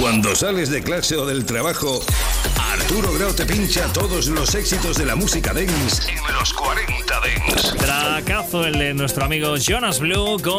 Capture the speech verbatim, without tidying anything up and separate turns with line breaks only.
Cuando sales de clase o del trabajo, Arturo Grau te pincha todos los éxitos de la música dance en los cuarenta Dance.
Tracazo el de nuestro amigo Jonas Blue con